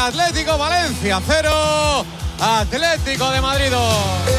Atlético Valencia 0, Atlético de Madrid 2.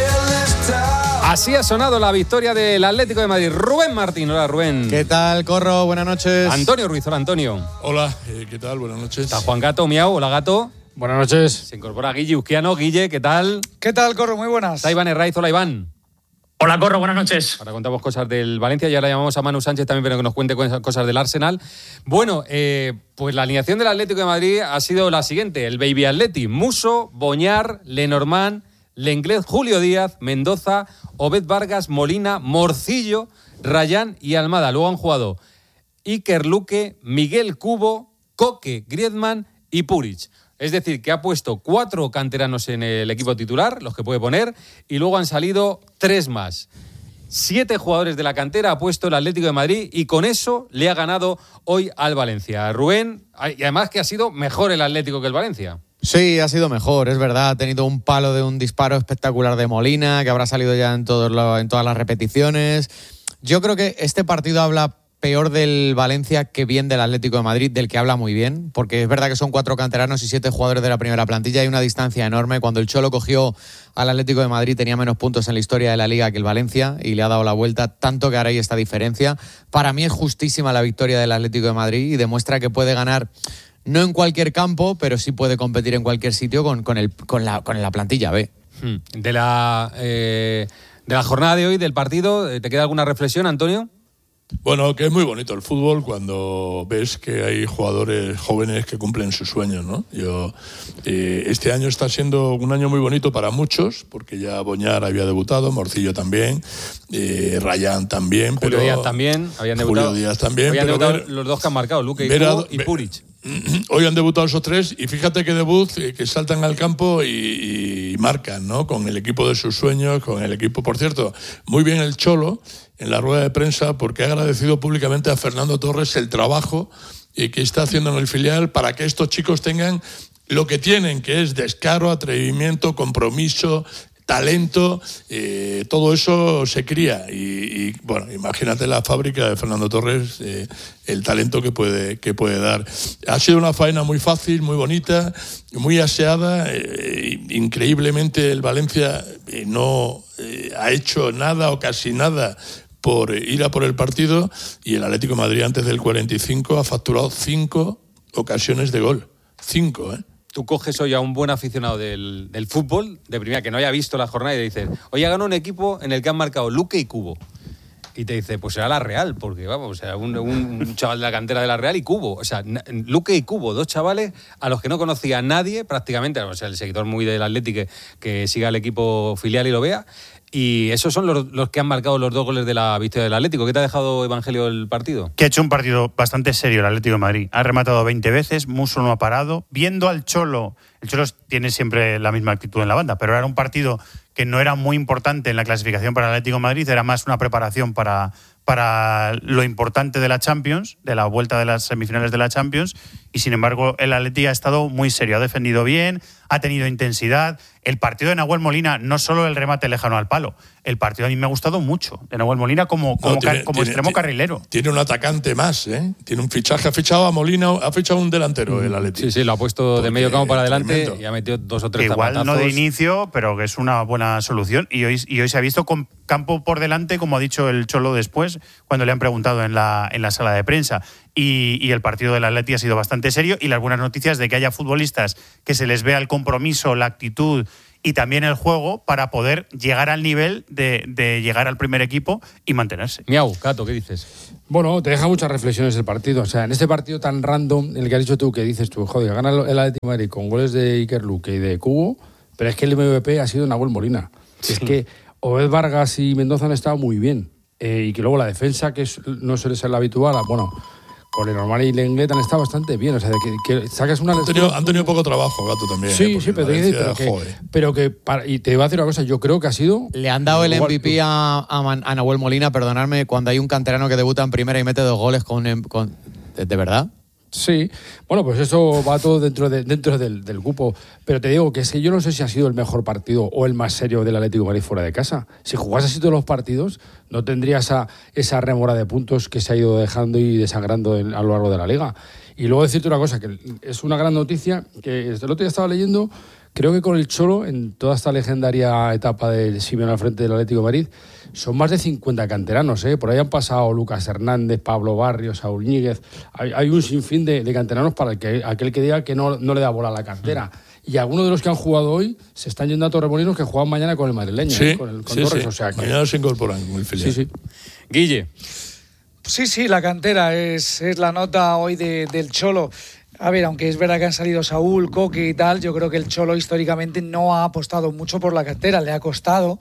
Así ha sonado la victoria del Atlético de Madrid. Rubén Martín, hola Rubén. ¿Qué tal, Corro? Buenas noches. Antonio Ruiz, hola Antonio. Hola, ¿qué tal? Buenas noches. Está Juan Gato, miau, hola Gato. Buenas noches. Se incorpora Guille Uzquiano. Guille, ¿qué tal? ¿Qué tal, Corro? Muy buenas. Está Iván Herraiz, hola Iván. Hola, Corro, buenas noches. Ahora contamos cosas del Valencia y ahora llamamos a Manu Sánchez también para que nos cuente cosas del Arsenal. Bueno, pues la alineación del Atlético de Madrid ha sido la siguiente. El Baby Atleti, Muso, Boñar, Lenormand, Lenglet, Julio Díaz, Mendoza, Obed Vargas, Molina, Morcillo, Rayán y Almada. Luego han jugado Iker Luque, Miguel Cubo, Coque, Griezmann y Puric. Es decir, que ha puesto 4 canteranos en el equipo titular, los que puede poner, y luego han salido 3 más. 7 jugadores de la cantera ha puesto el Atlético de Madrid y con eso le ha ganado hoy al Valencia. Rubén, y además que ha sido mejor el Atlético que el Valencia. Sí, ha sido mejor, es verdad. Ha tenido un palo de un disparo espectacular de Molina, que habrá salido ya en todas las repeticiones. Yo creo que este partido habla peor del Valencia que bien del Atlético de Madrid, del que habla muy bien, porque es verdad que son 4 canteranos y 7 jugadores de la primera plantilla. Hay una distancia enorme. Cuando el Cholo cogió al Atlético de Madrid tenía menos puntos en la historia de la Liga que el Valencia y le ha dado la vuelta, tanto que ahora hay esta diferencia. Para mí es justísima la victoria del Atlético de Madrid y demuestra que puede ganar no en cualquier campo, pero sí puede competir en cualquier sitio con la plantilla B. De la jornada de hoy, del partido, ¿te queda alguna reflexión, Antonio? Bueno, que es muy bonito el fútbol cuando ves que hay jugadores jóvenes que cumplen sus sueños, ¿no? Este año está siendo un año muy bonito para muchos, porque ya Boñar había debutado, Morcillo también, Rayán también. Julio Díaz también, habían debutado. Julio Díaz también. Habían debutado los 2 que han marcado, Luque y Puric. Hoy han debutado esos 3 y fíjate qué debut, que saltan al campo y marcan, ¿no? Con el equipo de sus sueños, con el equipo, por cierto, muy bien el Cholo en la rueda de prensa porque ha agradecido públicamente a Fernando Torres el trabajo que está haciendo en el filial para que estos chicos tengan lo que tienen, que es descaro, atrevimiento, compromiso, talento, todo eso se cría y bueno, imagínate la fábrica de Fernando Torres, el talento que puede dar. Ha sido una faena muy fácil, muy bonita, muy aseada. Increíblemente el Valencia no ha hecho nada o casi nada por ir a por el partido y el Atlético de Madrid antes del 45 ha facturado 5 ocasiones de gol. 5, ¿eh? Tú coges hoy a un buen aficionado del fútbol, de primera, que no haya visto la jornada y le dices, hoy ha ganado un equipo en el que han marcado Luque y Cubo. Y te dice, pues será la Real, porque vamos, o sea, un chaval de la cantera de la Real y Cubo. O sea, Luque y Cubo, 2 chavales a los que no conocía nadie prácticamente, o sea, el seguidor muy del Atlético que siga el equipo filial y lo vea. Y esos son los que han marcado los 2 goles de la victoria del Atlético. ¿Qué te ha dejado, Evangelio, el partido? Que ha hecho un partido bastante serio el Atlético de Madrid. Ha rematado 20 veces, Muso no ha parado. Viendo al Cholo, el Cholo tiene siempre la misma actitud en la banda, pero era un partido que no era muy importante en la clasificación para el Atlético de Madrid, era más una preparación para lo importante de la Champions, de la vuelta de las semifinales de la Champions, y sin embargo el Atlético ha estado muy serio, ha defendido bien, ha tenido intensidad. El partido de Nahuel Molina, no solo el remate lejano al palo, el partido a mí me ha gustado mucho, de Nahuel Molina como extremo carrilero. Tiene un atacante más, ¿eh? Tiene un fichaje, ha fichado a Molina, ha fichado un delantero el Atlético. Sí, lo ha puesto de medio campo para adelante tremendo. Y ha metido 2 o 3 igual zapatazos. No de inicio, pero que es una buena solución. Y hoy se ha visto con campo por delante, como ha dicho el Cholo después, cuando le han preguntado en la sala de prensa. Y el partido del Atleti ha sido bastante serio, y las buenas noticias de que haya futbolistas que se les vea el compromiso, la actitud y también el juego para poder llegar al nivel de llegar al primer equipo y mantenerse. Miau, Cato, ¿qué dices? Bueno, te deja muchas reflexiones el partido. O sea, en este partido tan random, en el que has dicho tú, que dices tú, joder, gana el Atlético de Madrid con goles de Iker Luque y de Cubo, pero es que el MVP ha sido Nahuel Molina. Es que Obed Vargas y Mendoza han estado muy bien. Y que luego la defensa, que no suele ser la habitual, bueno, con Lenormand y Lenglet han estado bastante bien. O sea, que sacas una... Han tenido poco trabajo, Gato, también. Sí, pero y te voy a decir una cosa, yo creo que ha sido... Le han dado el MVP a Nahuel Molina, perdonadme, cuando hay un canterano que debuta en primera y mete 2 goles ¿de verdad? Sí, bueno, pues eso va todo dentro del grupo. Pero te digo que es que yo no sé si ha sido el mejor partido o el más serio del Atlético de Madrid fuera de casa. Si jugase así todos los partidos, no tendría esa rémora de puntos que se ha ido dejando y desangrando a lo largo de la Liga. Y luego decirte una cosa, que es una gran noticia, que el otro día estaba leyendo, creo que con el Cholo, en toda esta legendaria etapa de Simeone al frente del Atlético de Madrid, son más de 50 canteranos, ¿eh? Por ahí han pasado Lucas Hernández, Pablo Barrios, Saúl Ñíguez. Hay un sinfín de canteranos para aquel que diga que no le da bola a la cantera. Y algunos de los que han jugado hoy se están yendo a Torremolinos, que juegan mañana con el madrileño, sí, con Torres. Sí. O sea que... Mañana se incorporan con el filial. Sí. Guille. Sí, la cantera es la nota hoy del Cholo. A ver, aunque es verdad que han salido Saúl, Coque y tal, yo creo que el Cholo históricamente no ha apostado mucho por la cantera. Le ha costado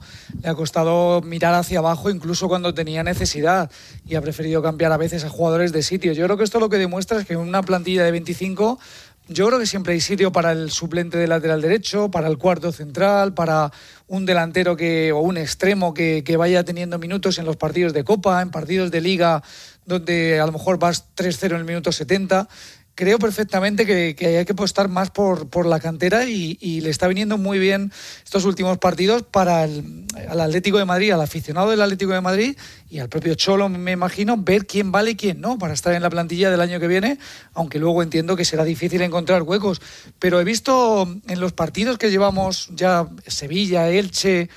mirar hacia abajo incluso cuando tenía necesidad, y ha preferido cambiar a veces a jugadores de sitio. Yo creo que esto lo que demuestra es que en una plantilla de 25... yo creo que siempre hay sitio para el suplente de lateral derecho, para el cuarto central, para un delantero o un extremo que vaya teniendo minutos en los partidos de Copa, en partidos de Liga, donde a lo mejor vas 3-0 en el minuto 70. Creo perfectamente que hay que apostar más por la cantera y le está viniendo muy bien estos últimos partidos para al Atlético de Madrid, al aficionado del Atlético de Madrid y al propio Cholo, me imagino, ver quién vale y quién no para estar en la plantilla del año que viene, aunque luego entiendo que será difícil encontrar huecos. Pero he visto en los partidos que llevamos ya, Sevilla, Elche...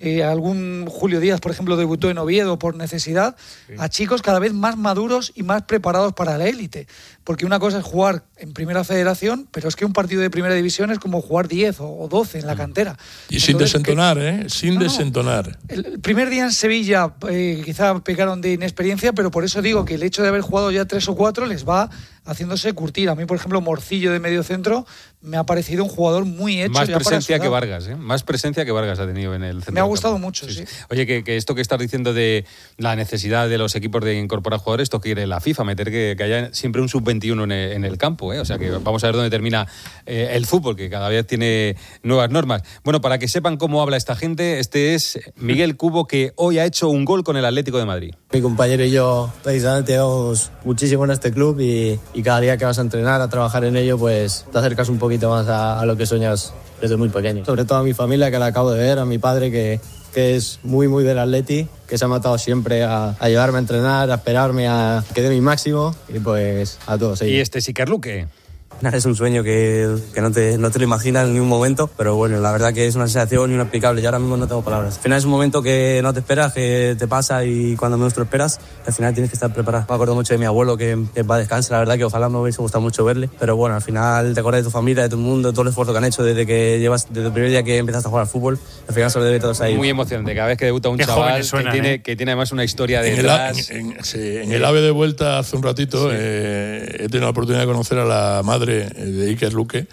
algún Julio Díaz, por ejemplo, debutó en Oviedo por necesidad, a chicos cada vez más maduros y más preparados para la élite. Porque una cosa es jugar en Primera Federación, pero es que un partido de Primera División es como jugar 10 o 12 en la cantera. Y sin desentonar, Sin desentonar. El primer día en Sevilla quizá pecaron de inexperiencia, pero por eso digo que el hecho de haber jugado ya 3 o 4 les va haciéndose curtir. A mí, por ejemplo, Morcillo de medio centro me ha parecido un jugador muy hecho. Más presencia que Vargas, ¿eh? Más presencia que Vargas ha tenido en el centro. Me ha gustado mucho, sí. Oye, que esto que estás diciendo de la necesidad de los equipos de incorporar jugadores, esto quiere la FIFA, meter que haya siempre un sub-21 en el campo, ¿eh? O sea que vamos a ver dónde termina el fútbol, que cada vez tiene nuevas normas. Bueno, para que sepan cómo habla esta gente, este es Miguel Cubo, que hoy ha hecho un gol con el Atlético de Madrid. Mi compañero y yo precisamente llevamos muchísimo en este club y cada día que vas a entrenar, a trabajar en ello, pues te acercas un poquito más a lo que sueñas desde muy pequeño. Sobre todo a mi familia, que la acabo de ver, a mi padre, que es muy, muy del Atleti, que se ha matado siempre a llevarme a entrenar, a esperarme a que dé mi máximo, y pues a todos ellos. ¿Y este es Iker Luque? Es un sueño que no te lo imaginas en ningún momento, pero bueno, la verdad que es una sensación inexplicable y ahora mismo no tengo palabras. Al final es un momento que no te esperas, que te pasa y cuando menos te lo esperas, al final tienes que estar preparado. Me acuerdo mucho de mi abuelo que va a descansar, la verdad que ojalá me hubiese gustado mucho verle, pero bueno, al final te acuerdas de tu familia, de tu mundo, de todo el esfuerzo que han hecho desde el primer día que empezaste a jugar al fútbol, al final se lo debe todos ahí. Muy emocionante, cada vez que debuta un chaval que tiene además una historia detrás. En el AVE de vuelta hace un ratito he tenido la oportunidad de conocer a la madre de Iker Luque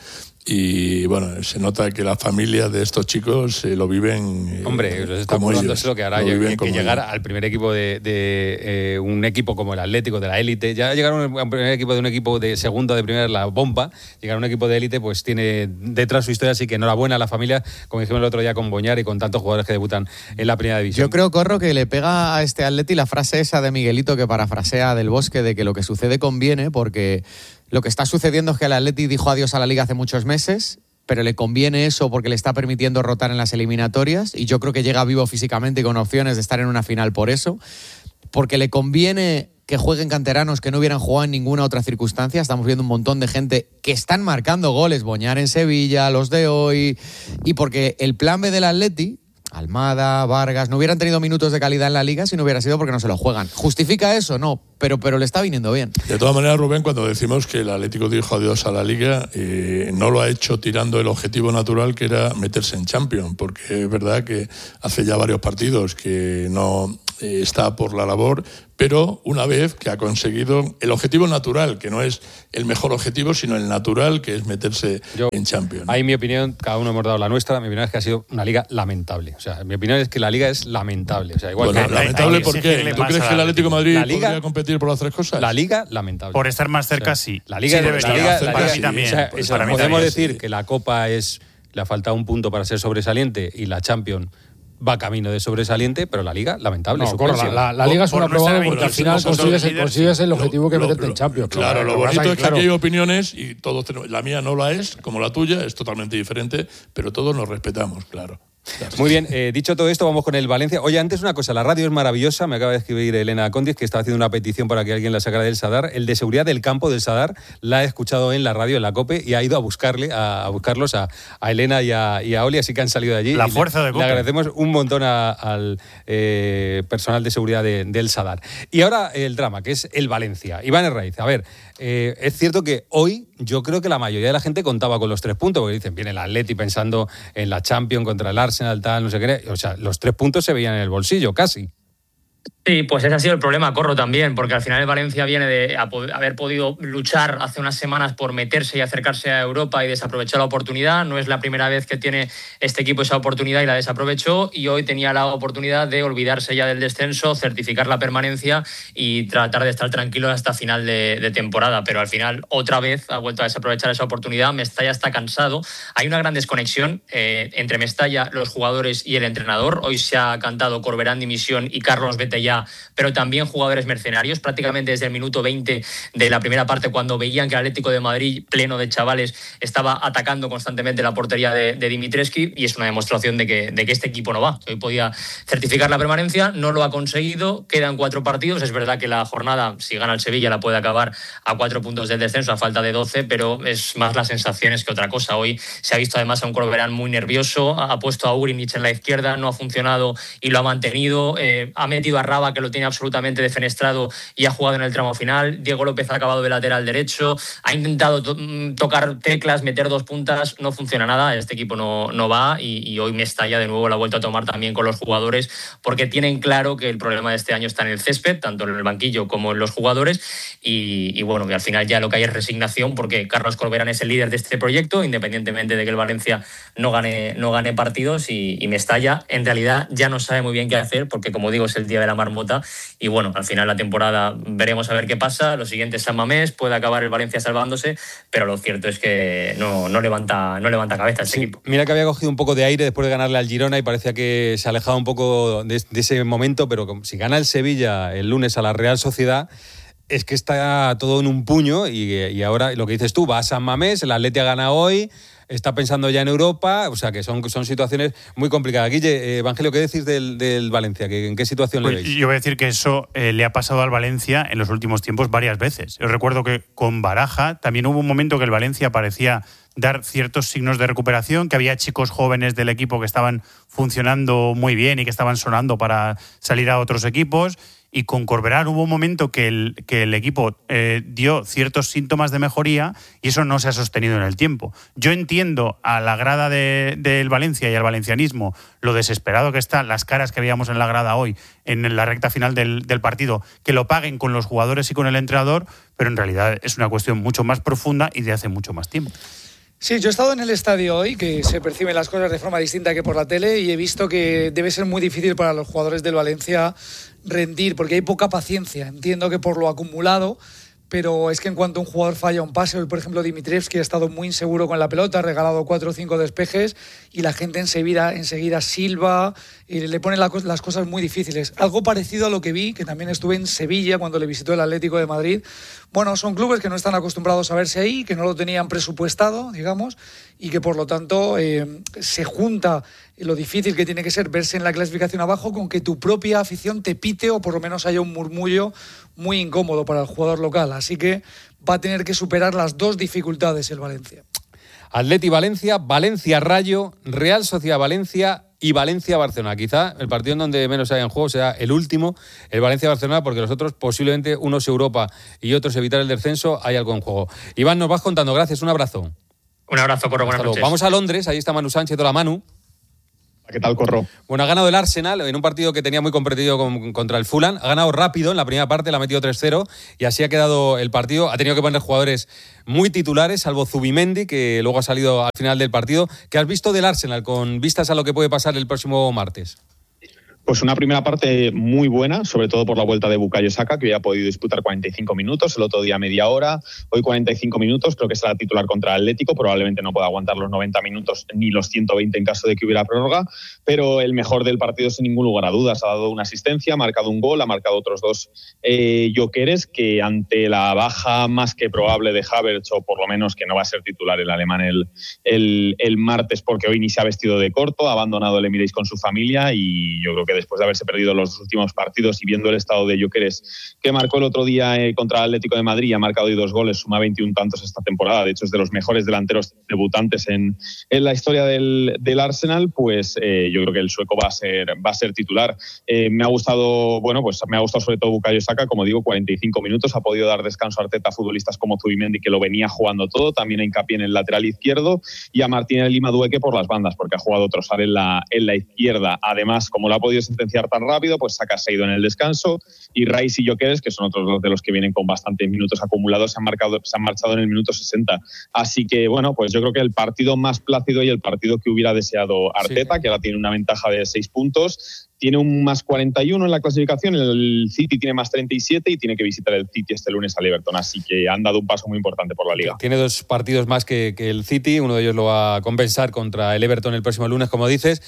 y bueno, se nota que las familias de estos chicos lo viven. Hombre, les está currándose lo que hará, que llegar al primer equipo de un equipo como el Atlético, de la élite. Ya llegar a un primer equipo de un equipo de segunda, de primera, la bomba. Llegar a un equipo de élite, pues tiene detrás su historia, así que enhorabuena a la familia, como dijimos el otro día con Boñar y con tantos jugadores que debutan en la primera división. Yo creo, Corro, que le pega a este Atleti la frase esa de Miguelito que parafrasea del Bosque, de que lo que sucede conviene, porque lo que está sucediendo es que el Atleti dijo adiós a la Liga hace muchos meses, pero le conviene eso porque le está permitiendo rotar en las eliminatorias, y yo creo que llega vivo físicamente y con opciones de estar en una final por eso, porque le conviene que jueguen canteranos que no hubieran jugado en ninguna otra circunstancia. Estamos viendo un montón de gente que están marcando goles, Boñar en Sevilla, los de hoy, y porque el plan B del Atleti, Almada, Vargas, no hubieran tenido minutos de calidad en la Liga si no hubiera sido porque no se lo juegan. ¿Justifica eso? No, pero le está viniendo bien. De todas maneras, Rubén, cuando decimos que el Atlético dijo adiós a la Liga, no lo ha hecho tirando el objetivo natural, que era meterse en Champions, porque es verdad que hace ya varios partidos que no está por la labor, pero una vez que ha conseguido el objetivo natural, que no es el mejor objetivo, sino el natural, que es meterse en Champions. Ahí mi opinión, cada uno hemos dado la nuestra, mi opinión es que ha sido una liga lamentable. O sea, mi opinión es que la liga es lamentable. O sea, igual bueno, que lamentable, ¿por qué? ¿Tú crees que el Atlético de Madrid podría competir por las tres cosas? La liga, lamentable. Por estar más cerca, sí. La liga, sí debería. Para mí también. O sea, podemos decir que la Copa le ha faltado un punto para ser sobresaliente y la Champions va camino de sobresaliente, pero la Liga, lamentable. No, corre, la Liga es un aprobado porque al final consigues el objetivo que meterte en Champions. Claro, lo bonito es que aquí hay opiniones y todos tenemos. La mía no la es, como la tuya, es totalmente diferente, pero todos nos respetamos, claro. Muy bien, dicho todo esto, vamos con el Valencia. Oye, antes una cosa, la radio es maravillosa, me acaba de escribir Elena Condis, que está haciendo una petición para que alguien la sacara del Sadar. El de seguridad del campo del Sadar la he escuchado en la radio, en la COPE, y ha ido a buscarlos a Elena y a Oli, así que han salido de allí. La fuerza de COPE. Le agradecemos un montón al personal de seguridad del Sadar. Y ahora el drama, que es el Valencia. Iván Herraiz, a ver, es cierto que hoy yo creo que la mayoría de la gente contaba con los 3 puntos, porque dicen, viene el Atleti pensando en la Champions contra el Arsenal, tal, no sé qué. O sea, los 3 puntos se veían en el bolsillo, casi. Sí, pues ese ha sido el problema, Corro, también, porque al final el Valencia viene de haber podido luchar hace unas semanas por meterse y acercarse a Europa y desaprovechar la oportunidad. No es la primera vez que tiene este equipo esa oportunidad y la desaprovechó, y hoy tenía la oportunidad de olvidarse ya del descenso, certificar la permanencia y tratar de estar tranquilo hasta final de temporada. Pero al final, otra vez, ha vuelto a desaprovechar esa oportunidad. Mestalla está cansado. Hay una gran desconexión entre Mestalla, los jugadores y el entrenador. Hoy se ha cantado Corberán dimisión y Carlos vete ya, pero también jugadores mercenarios. Prácticamente desde el minuto 20 de la primera parte, cuando veían que el Atlético de Madrid, pleno de chavales, estaba atacando constantemente la portería de Dimitrescu, y es una demostración de que este equipo no va. Hoy podía certificar la permanencia, no lo ha conseguido, quedan 4 partidos. Es verdad que la jornada, si gana el Sevilla, la puede acabar a 4 puntos del descenso, a falta de 12, pero es más las sensaciones que otra cosa. Hoy se ha visto además a un Corberán muy nervioso, ha puesto a Urinich en la izquierda, no ha funcionado y lo ha mantenido, ha metido a Raba, que lo tiene absolutamente defenestrado, y ha jugado en el tramo final. Diego López ha acabado de lateral derecho, ha intentado tocar teclas, meter 2 puntas, no funciona nada, este equipo no va, y hoy Mestalla de nuevo la ha vuelto a tomar también con los jugadores, porque tienen claro que el problema de este año está en el césped, tanto en el banquillo como en los jugadores, y bueno, que al final ya lo que hay es resignación, porque Carlos Corberán es el líder de este proyecto, independientemente de que el Valencia no gane partidos, y Mestalla en realidad ya no sabe muy bien qué hacer, porque como digo, es el día de la marmota, y bueno, al final la temporada veremos a ver qué pasa. Lo siguiente es San Mamés, puede acabar el Valencia salvándose, pero lo cierto es que no levanta cabeza este equipo. Mira que había cogido un poco de aire después de ganarle al Girona y parecía que se alejaba un poco de ese momento, pero si gana el Sevilla el lunes a la Real Sociedad, es que está todo en un puño, y ahora lo que dices tú, va a San Mamés, el Atleti gana hoy, está pensando ya en Europa, o sea que son situaciones muy complicadas. Guille, Evangelio, ¿qué decís del Valencia? ¿En qué situación le veis? Yo voy a decir que eso le ha pasado al Valencia en los últimos tiempos varias veces. Yo recuerdo que con Baraja también hubo un momento que el Valencia parecía dar ciertos signos de recuperación, que había chicos jóvenes del equipo que estaban funcionando muy bien y que estaban sonando para salir a otros equipos. Y con Corberán hubo un momento que el equipo dio ciertos síntomas de mejoría, y eso no se ha sostenido en el tiempo. Yo entiendo a la grada del Valencia y al valencianismo lo desesperado que están, las caras que veíamos en la grada hoy, en la recta final del partido, que lo paguen con los jugadores y con el entrenador, pero en realidad es una cuestión mucho más profunda y de hace mucho más tiempo. Sí, yo he estado en el estadio hoy, que se perciben las cosas de forma distinta que por la tele, y he visto que debe ser muy difícil para los jugadores del Valencia rendir, porque hay poca paciencia. Entiendo que por lo acumulado, pero es que en cuanto un jugador falla un pase, hoy por ejemplo Dimitrescu ha estado muy inseguro con la pelota, ha regalado 4 o 5 despejes, y la gente enseguida silba y le pone las cosas muy difíciles. Algo parecido a lo que vi, que también estuve en Sevilla cuando le visitó el Atlético de Madrid. Bueno, son clubes que no están acostumbrados a verse ahí, que no lo tenían presupuestado, digamos, y que por lo tanto se junta lo difícil que tiene que ser verse en la clasificación abajo con que tu propia afición te pite, o por lo menos haya un murmullo muy incómodo para el jugador local. Así que va a tener que superar las 2 dificultades el Valencia. Atleti Valencia, Valencia Rayo, Real Sociedad Valencia y Valencia-Barcelona. Quizá el partido en donde menos haya en juego sea el último, el Valencia-Barcelona, porque los otros posiblemente, unos Europa y otros evitar el descenso, hay algo en juego. Iván, nos vas contando. Gracias, un abrazo. Un abrazo, Corro, buenas noches. Vamos a Londres, ahí está Manu Sánchez. Hola, Manu. ¿Qué tal, Corro? Bueno, ha ganado el Arsenal en un partido que tenía muy competido contra el Fulham. Ha ganado rápido en la primera parte, la ha metido 3-0 y así ha quedado el partido. Ha tenido que poner jugadores muy titulares, salvo Zubimendi, que luego ha salido al final del partido. ¿Qué has visto del Arsenal con vistas a lo que puede pasar el próximo martes? Pues una primera parte muy buena, sobre todo por la vuelta de Bukayo Saka, que había podido disputar 45 minutos, el otro día media hora, hoy 45 minutos, creo que será titular contra el Atlético, probablemente no pueda aguantar los 90 minutos ni los 120 en caso de que hubiera prórroga, pero el mejor del partido sin ningún lugar a dudas. Ha dado una asistencia, ha marcado un gol, ha marcado otros dos Gyökeres, que ante la baja más que probable de Havertz, o por lo menos que no va a ser titular el alemán el martes, porque hoy ni se ha vestido de corto, ha abandonado el Emirates con su familia, y yo creo que después de haberse perdido los últimos partidos y viendo el estado de Gyökeres, que marcó el otro día contra el Atlético de Madrid, ha marcado hoy 2 goles, suma 21 tantos esta temporada, de hecho es de los mejores delanteros debutantes en la historia del Arsenal, pues yo creo que el sueco va a ser titular. Me ha gustado sobre todo Bukayo Saka, como digo, 45 minutos, ha podido dar descanso a Arteta a futbolistas como Zubimendi, que lo venía jugando todo, también a hincapié en el lateral izquierdo, y a Martinelli Madueke por las bandas, porque ha jugado Trossard en la izquierda. Además, como lo ha podido sentenciar tan rápido, pues Saka se ha ido en el descanso, y Rice y Gyökeres, que son otros de los que vienen con bastantes minutos acumulados, se han marchado en el minuto 60. Así que, bueno, pues yo creo que el partido más plácido y el partido que hubiera deseado Arteta, que ahora tiene una ventaja de 6 puntos, tiene un más 41 en la clasificación, el City tiene más 37 y tiene que visitar el City este lunes al Everton, así que han dado un paso muy importante por la Liga. Tiene 2 partidos más que el City, uno de ellos lo va a compensar contra el Everton el próximo lunes, como dices.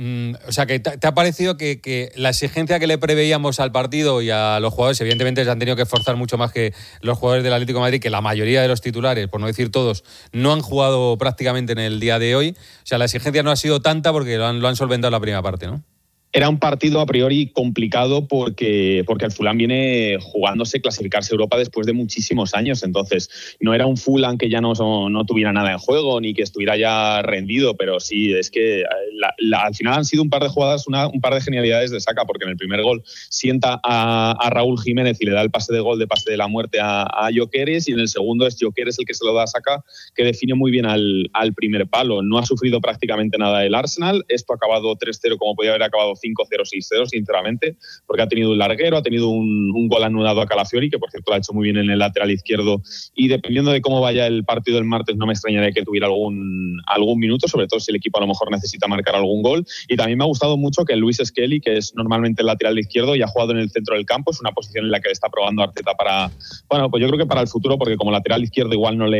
O sea, que ¿te ha parecido que la exigencia que le preveíamos al partido y a los jugadores, evidentemente se han tenido que esforzar mucho más que los jugadores del Atlético de Madrid, que la mayoría de los titulares, por no decir todos, no han jugado prácticamente en el día de hoy? O sea, la exigencia no ha sido tanta porque lo han solventado en la primera parte, ¿no? Era un partido a priori complicado porque el Fulham viene jugándose clasificarse a Europa después de muchísimos años. Entonces, no era un Fulham que ya no tuviera nada en juego ni que estuviera ya rendido, pero sí, es que al final han sido un par de jugadas, un par de genialidades de Saka, porque en el primer gol sienta a Raúl Jiménez y le da el pase de gol de pase de la muerte a Gyökeres, y en el segundo es Gyökeres el que se lo da a Saka, que define muy bien al primer palo. No ha sufrido prácticamente nada el Arsenal. Esto ha acabado 3-0 como podía haber acabado 5-0, 6-0, sinceramente, porque ha tenido un larguero, ha tenido un gol anulado a Calafiori, que por cierto lo ha hecho muy bien en el lateral izquierdo, y dependiendo de cómo vaya el partido del martes, no me extrañaría que tuviera algún minuto, sobre todo si el equipo a lo mejor necesita marcar algún gol. Y también me ha gustado mucho que Luis Skelly, que es normalmente el lateral izquierdo y ha jugado en el centro del campo, es una posición en la que le está probando Arteta pues yo creo que para el futuro, porque como lateral izquierdo igual no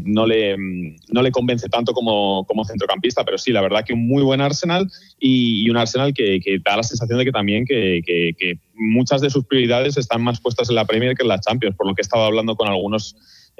le convence tanto como centrocampista, pero sí, la verdad que un muy buen Arsenal, y un Arsenal que da la sensación de que también que muchas de sus prioridades están más puestas en la Premier que en la Champions, por lo que he estado hablando con algunos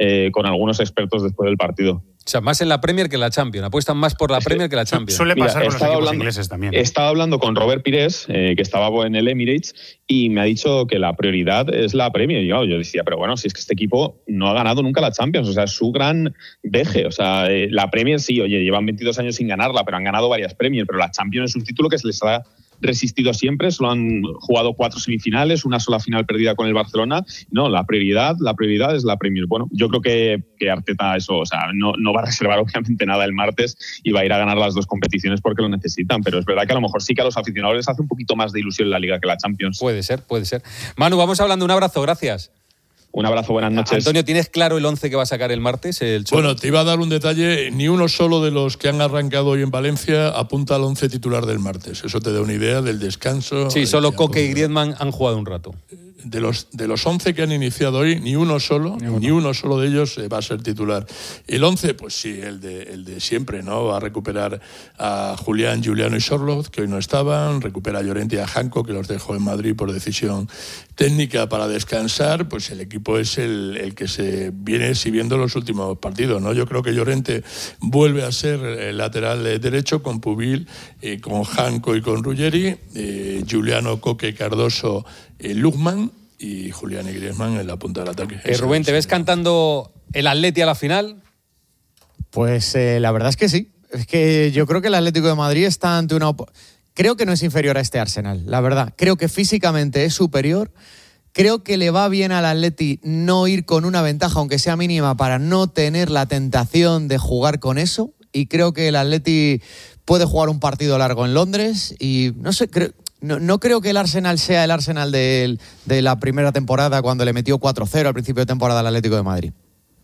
expertos después del partido. O sea, más en la Premier que en la Champions. Apuestan más por la Premier que la Champions. Suele pasar con los equipos ingleses también. He estado hablando con Robert Pires, que estaba en el Emirates, y me ha dicho que la prioridad es la Premier. Y yo decía, pero bueno, si es que este equipo no ha ganado nunca la Champions, o sea, es su gran deje. O sea, la Premier sí, llevan 22 años sin ganarla, pero han ganado varias Premier, pero la Champions es un título que se les ha resistido siempre. Solo han jugado 4 semifinales, una sola final perdida con el Barcelona. No, la prioridad es la Premier. Bueno, yo creo que Arteta eso, o sea, no va a reservar obviamente nada el martes y va a ir a ganar las 2 competiciones porque lo necesitan, pero es verdad que a lo mejor sí que a los aficionados les hace un poquito más de ilusión la Liga que la Champions. Puede ser. Manu, vamos hablando, un abrazo, gracias. Un abrazo, buenas noches. Antonio, ¿tienes claro el 11 que va a sacar el martes? Bueno, te iba a dar un detalle. Ni uno solo de los que han arrancado hoy en Valencia apunta al 11 titular del martes. Eso te da una idea del descanso. Sí, solo Coque y Griezmann han jugado un rato. De los 11 que han iniciado hoy, ni uno solo de ellos va a ser titular. El 11, pues sí, el de siempre, ¿no? Va a recuperar a Julián, Giuliano y Sorloth, que hoy no estaban. Recupera a Llorente y a Janko, que los dejó en Madrid por decisión técnica para descansar. Pues el equipo es el que se viene exhibiendo los últimos partidos, ¿no? Yo creo que Llorente vuelve a ser el lateral derecho con Pubil, con Janko y con Ruggeri, Giuliano, Coque, Cardoso, Lukman y Julián y Griezmann en la punta del ataque. Rubén, ¿te ves cantando el Atleti a la final? Pues la verdad es que sí. Es que yo creo que el Atlético de Madrid está ante una... Creo que no es inferior a este Arsenal, la verdad. Creo que físicamente es superior. Creo que le va bien al Atleti no ir con una ventaja, aunque sea mínima, para no tener la tentación de jugar con eso. Y creo que el Atleti puede jugar un partido largo en Londres y no sé, no creo que el Arsenal sea el Arsenal de la primera temporada cuando le metió 4-0 al principio de temporada al Atlético de Madrid.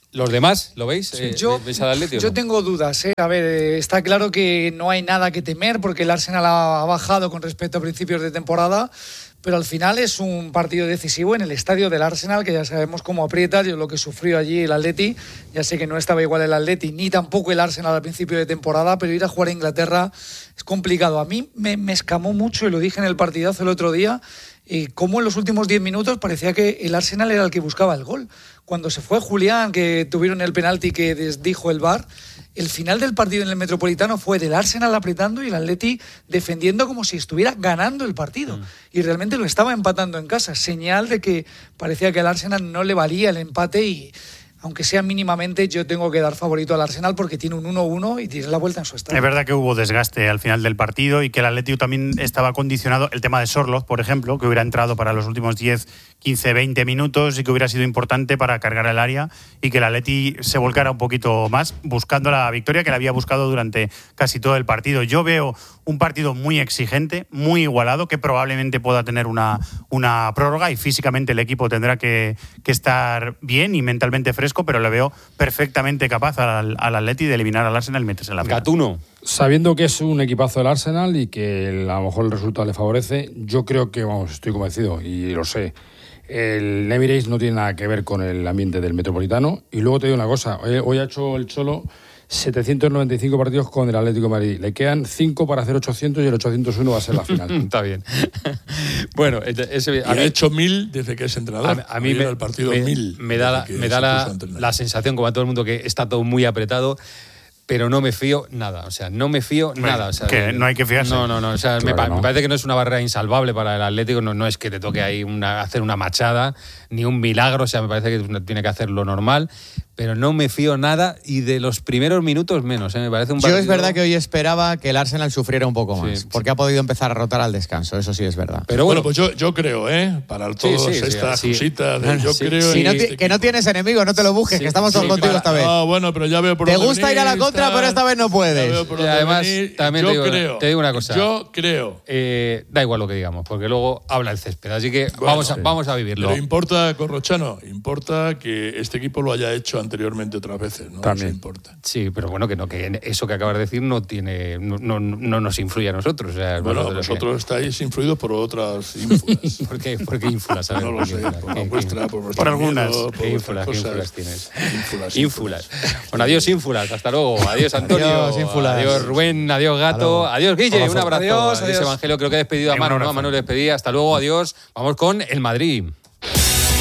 ¿Los demás lo veis? ¿Veis al Atleti o Yo no? tengo dudas. A ver, está claro que no hay nada que temer porque el Arsenal ha bajado con respecto a principios de temporada, pero al final es un partido decisivo en el estadio del Arsenal, que ya sabemos cómo aprieta, lo que sufrió allí el Atleti. Ya sé que no estaba igual el Atleti ni tampoco el Arsenal al principio de temporada, pero ir a jugar a Inglaterra es complicado. A mí me escamó mucho, y lo dije en el partidazo el otro día, cómo en los últimos 10 minutos parecía que el Arsenal era el que buscaba el gol. Cuando se fue Julián, que tuvieron el penalti que desdijo el VAR, el final del partido en el Metropolitano fue del Arsenal apretando y el Atleti defendiendo como si estuviera ganando el partido. Y realmente lo estaba empatando en casa. Señal de que parecía que al Arsenal no le valía el empate y, aunque sea mínimamente, yo tengo que dar favorito al Arsenal porque tiene un 1-1 y tiene la vuelta en su estadio. Es verdad que hubo desgaste al final del partido y que el Atlético también estaba condicionado. El tema de Sorloth, por ejemplo, que hubiera entrado para los últimos 10, 15, 20 minutos y que hubiera sido importante para cargar el área y que el Atleti se volcara un poquito más buscando la victoria que la había buscado durante casi todo el partido. Yo veo un partido muy exigente, muy igualado, que probablemente pueda tener una prórroga y físicamente el equipo tendrá que estar bien y mentalmente fresco, pero le veo perfectamente capaz al Atleti de eliminar al Arsenal y meterse en la final. Gatuno. Sabiendo que es un equipazo del Arsenal y que a lo mejor el resultado le favorece, yo creo que, estoy convencido y lo sé, el Emirates no tiene nada que ver con el ambiente del Metropolitano. Y luego te digo una cosa, hoy ha hecho el Cholo 795 partidos con el Atlético de Madrid. Le quedan 5 para hacer 800 y el 801 va a ser la final. Está bien. Bueno, ha hecho 1000 desde que es entrenador. A mí el partido 1000. Me da la sensación, como a todo el mundo, que está todo muy apretado. Pero no me fío nada, o sea, no me fío nada. O sea, que no hay que fiarse. No, o sea, claro, me parece que no es una barrera insalvable para el Atlético, no es que te toque ahí hacer una machada, ni un milagro, o sea, me parece que tiene que hacer lo normal, pero no me fío nada y de los primeros minutos menos, me parece un partido... Yo es verdad que hoy esperaba que el Arsenal sufriera un poco más, porque ha podido empezar a rotar al descanso, eso sí es verdad. Pero bueno, pues yo creo, para todas estas cositas, yo creo... Que no tienes enemigos, no te lo busques, que estamos todos contigo esta vez. No, bueno, pero ya veo por dónde gusta ir a la contra, pero esta vez no puedes. Y además, también te digo una cosa. Yo creo. Da igual lo que digamos, porque luego habla el césped, así que vamos a vivirlo. Pero importa, Corrochano, importa que este equipo lo haya hecho anteriormente otras veces, ¿no? También. Eso importa. Sí, pero bueno, que eso que acabas de decir no nos influye a nosotros. O sea, bueno, vosotros estáis influidos por otras ínfulas. ¿Por qué ínfulas? No lo sé, por algunas. ¿Qué ínfulas tienes? Ínfulas. Bueno, adiós ínfulas, hasta luego. Adiós Antonio, adiós Rubén, adiós Gato, adiós Guille, un abrazo. Adiós Evangelio, creo que he despedido a Manu, ¿no? A Manu le despedí, hasta luego, adiós. Vamos con el Madrid.